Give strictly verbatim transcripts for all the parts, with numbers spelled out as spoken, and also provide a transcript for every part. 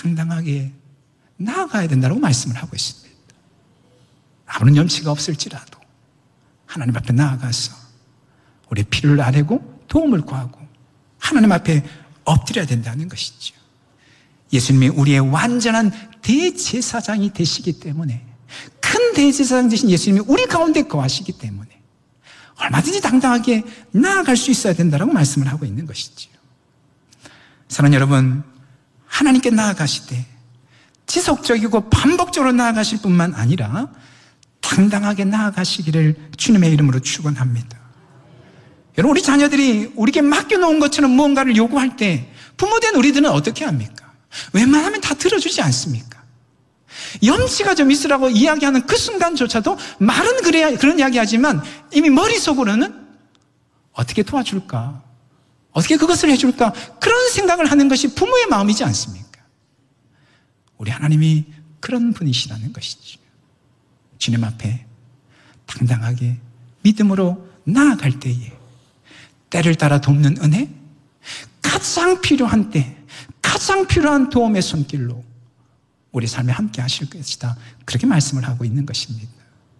당당하게 나아가야 된다고 말씀을 하고 있습니다. 아무런 염치가 없을지라도 하나님 앞에 나아가서 우리의 필요를 아뢰고 도움을 구하고 하나님 앞에 엎드려야 된다는 것이죠. 예수님이 우리의 완전한 대제사장이 되시기 때문에, 큰 대제사장 되신 예수님이 우리 가운데 거하시기 때문에 얼마든지 당당하게 나아갈 수 있어야 된다고 말씀을 하고 있는 것이죠. 사랑하는 여러분, 하나님께 나아가실 때 지속적이고 반복적으로 나아가실 뿐만 아니라 당당하게 나아가시기를 주님의 이름으로 축원합니다. 여러분, 우리 자녀들이 우리에게 맡겨놓은 것처럼 무언가를 요구할 때 부모된 우리들은 어떻게 합니까? 웬만하면 다 들어주지 않습니까? 염치가 좀 있으라고 이야기하는 그 순간조차도 말은 그래야 그런 이야기하지만 이미 머릿속으로는 어떻게 도와줄까? 어떻게 그것을 해줄까? 그런 생각을 하는 것이 부모의 마음이지 않습니까? 우리 하나님이 그런 분이시라는 것이죠. 주님 앞에 당당하게 믿음으로 나아갈 때에 때를 따라 돕는 은혜, 가장 필요한 때 가장 필요한 도움의 손길로 우리 삶에 함께 하실 것이다, 그렇게 말씀을 하고 있는 것입니다.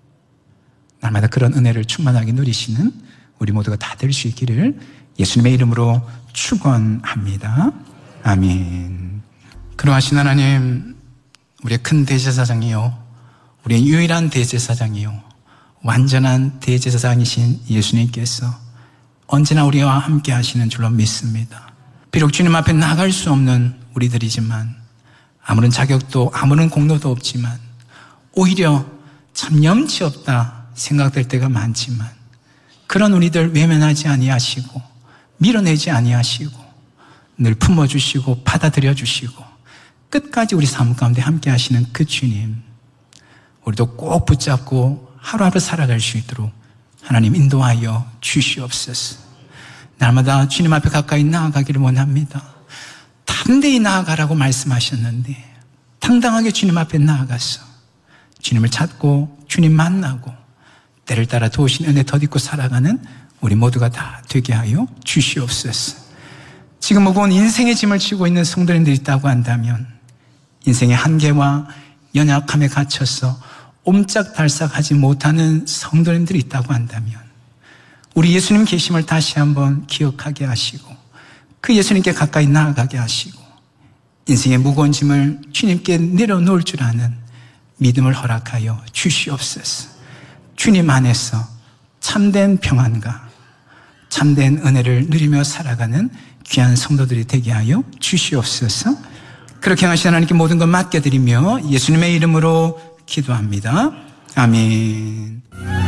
날마다 그런 은혜를 충만하게 누리시는 우리 모두가 다 될 수 있기를 예수님의 이름으로 축원합니다. 아멘. 그러하신 하나님, 우리의 큰 대제사장이요, 우리의 유일한 대제사장이요, 완전한 대제사장이신 예수님께서 언제나 우리와 함께 하시는 줄로 믿습니다. 비록 주님 앞에 나갈 수 없는 우리들이지만, 아무런 자격도 아무런 공로도 없지만 오히려 참 염치 없다 생각될 때가 많지만, 그런 우리들 외면하지 아니하시고 밀어내지 아니하시고 늘 품어주시고 받아들여주시고 끝까지 우리 삶 가운데 함께 하시는 그 주님, 우리도 꼭 붙잡고 하루하루 살아갈 수 있도록 하나님 인도하여 주시옵소서. 날마다 주님 앞에 가까이 나아가기를 원합니다. 담대히 나아가라고 말씀하셨는데 당당하게 주님 앞에 나아가서 주님을 찾고 주님 만나고 때를 따라 도우신 은혜 덧입고 살아가는 우리 모두가 다 되게 하여 주시옵소서. 지금 무거운 인생의 짐을 지고 있는 성도님들이 있다고 한다면, 인생의 한계와 연약함에 갇혀서 옴짝달싹하지 못하는 성도님들이 있다고 한다면, 우리 예수님 계심을 다시 한번 기억하게 하시고 그 예수님께 가까이 나아가게 하시고 인생의 무거운 짐을 주님께 내려놓을 줄 아는 믿음을 허락하여 주시옵소서. 주님 안에서 참된 평안과 참된 은혜를 누리며 살아가는 귀한 성도들이 되게 하여 주시옵소서. 그렇게 하신 하나님께 모든 것 맡겨드리며 예수님의 이름으로 기도합니다. 아멘.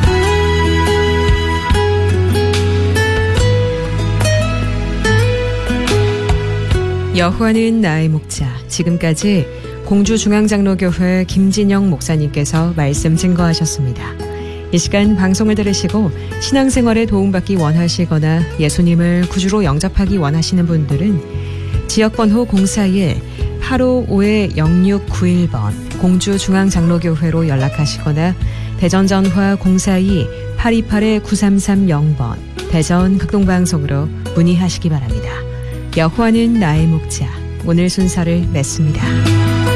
여호와는 나의 목자. 지금까지 공주중앙장로교회 김진영 목사님께서 말씀 증거하셨습니다. 이 시간 방송을 들으시고 신앙생활에 도움받기 원하시거나 예수님을 구주로 영접하기 원하시는 분들은 지역번호 공사일 팔오오 영육구일 번 공주중앙장로교회로 연락하시거나 대전 전화 공사이 팔이팔 구삼삼영 번 대전 극동방송으로 문의하시기 바랍니다. 여호와는 나의 목자. 오늘 순서를 맺습니다.